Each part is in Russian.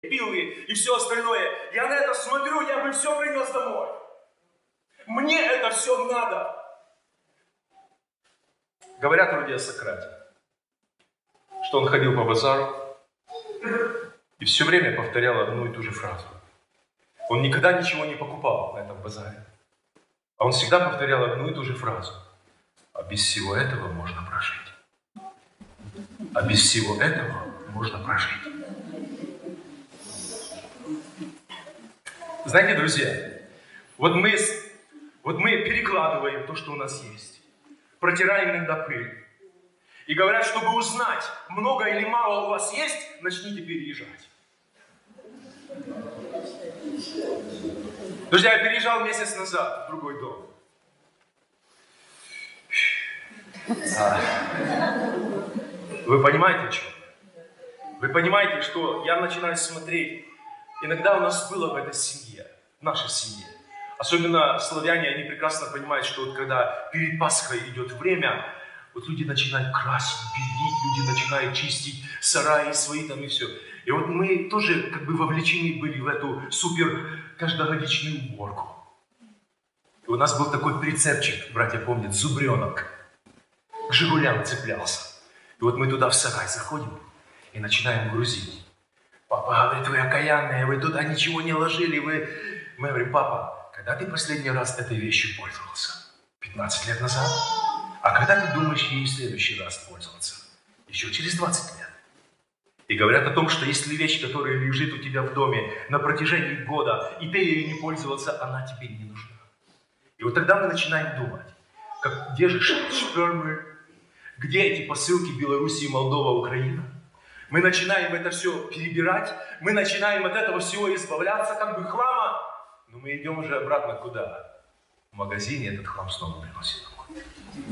пилы и все остальное. Я на это смотрю, я бы все принес домой. Мне это все надо. Говорят вроде о Сократе, что он ходил по базару и все время повторял одну и ту же фразу. Он никогда ничего не покупал на этом базаре. А он всегда повторял одну и ту же фразу. А без всего этого можно прожить. А без всего этого можно прожить. Знаете, друзья, вот мы перекладываем то, что у нас есть. Протираем иногда пыль. И говорят, чтобы узнать, много или мало у вас есть, начните переезжать. Друзья, я переезжал месяц назад в другой дом. Вы понимаете, что? Вы понимаете, что я начинаю смотреть. Иногда у нас было в этой семье, в нашей семье. Особенно славяне, они прекрасно понимают, что вот когда перед Пасхой идет время, вот люди начинают красить, белить, люди начинают чистить сараи свои там и все. И вот мы тоже как бы вовлечены были в эту супер каждогодичную уборку. И у нас был такой прицепчик, братья помнят, зубренок. К «Жигулям» цеплялся. И вот мы туда в сарай заходим и начинаем грузить. Папа говорит, вы окаянные, вы туда ничего не ложили, Мы говорим, папа, когда ты последний раз этой вещью пользовался? 15 лет назад? А когда ты думаешь ей в следующий раз пользоваться? Еще через 20 лет. И говорят о том, что если вещь, которая лежит у тебя в доме на протяжении года, и ты ею не пользовался, она тебе не нужна. И вот тогда мы начинаем думать, где же шпермы, где эти посылки Белоруссии, Молдова, Украина? Мы начинаем это все перебирать, мы начинаем от этого всего избавляться, как бы хлама, но мы идем уже обратно куда? В магазине этот хлам снова приносит домой.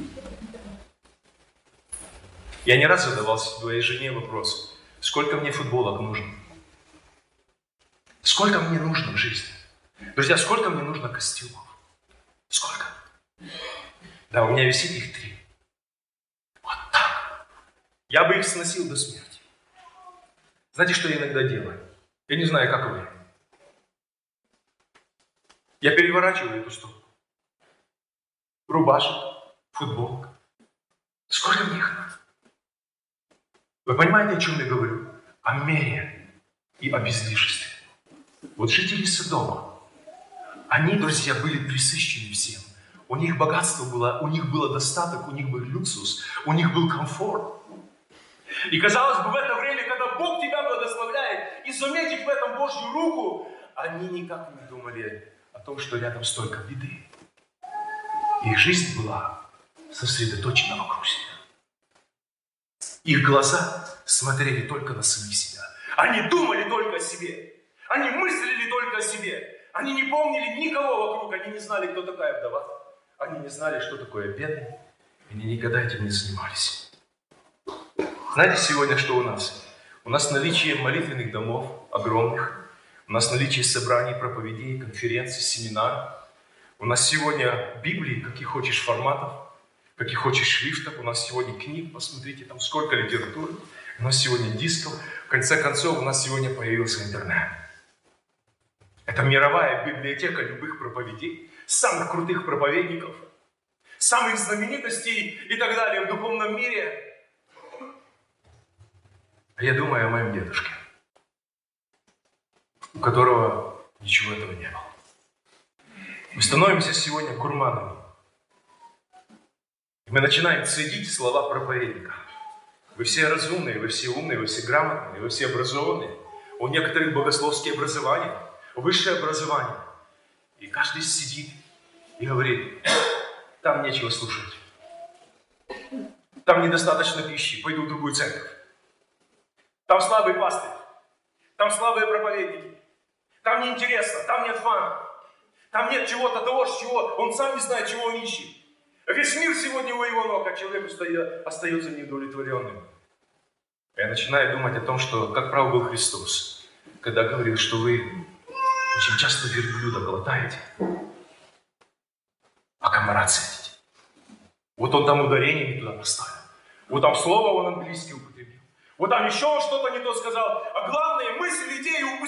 Я не раз задавал своей жене вопрос, сколько мне футболок нужно? Сколько мне нужно в жизни? Друзья, сколько мне нужно костюмов? Сколько? Да, у меня висит их 3. Вот так. Я бы их сносил до смерти. Знаете, что я иногда делаю? Я не знаю, как вы. Я переворачиваю эту стопку. Рубашек, футболок. Сколько мне их надо? Вы понимаете, о чем я говорю? О мере и о безлишестве. Вот жители Содома, они, друзья, были пресыщены всем. У них богатство было, у них был достаток, у них был люксус, у них был комфорт. И казалось бы, в это время, когда Бог тебя благословляет, и заметить в этом Божью руку, они никак не думали о том, что рядом столько беды. Их жизнь была сосредоточена вокруг себя. Их глаза смотрели только на самих себя. Они думали только о себе. Они мыслили только о себе. Они не помнили никого вокруг. Они не знали, кто такая вдова. Они не знали, что такое бедный. Они никогда этим не занимались. Знаете, сегодня что у нас? У нас наличие молитвенных домов огромных. У нас наличие собраний, проповедей, конференций, семинаров. У нас сегодня Библии, каких хочешь форматов, каких хочешь шрифтов. У нас сегодня книг, посмотрите, там сколько литературы. У нас сегодня дисков. В конце концов, у нас сегодня появился интернет. Это мировая библиотека любых проповедей, самых крутых проповедников, самых знаменитостей и так далее в духовном мире. А я думаю о моем дедушке, у которого ничего этого не было. Мы становимся сегодня гурманами. И мы начинаем цедить слова проповедника. Вы все разумные, вы все умные, вы все грамотные, вы все образованные. У некоторых богословские образования, высшее образование. И каждый сидит и говорит, там нечего слушать. Там недостаточно пищи, пойду в другую церковь. Там слабый пастырь, там слабые проповедники. Там неинтересно, там нет фана. Там нет чего-то того, чего он сам не знает, чего он ищет. Весь мир сегодня у его ног, а человек остается неудовлетворенным. Я начинаю думать о том, что, как прав был Христос, когда говорил, что вы очень часто верблюда глотаете, а комара цедите. Вот он там ударение не туда поставил. Вот там слово он английский употребил. Вот там еще что-то не то сказал. А главное, мысль, идею упустил.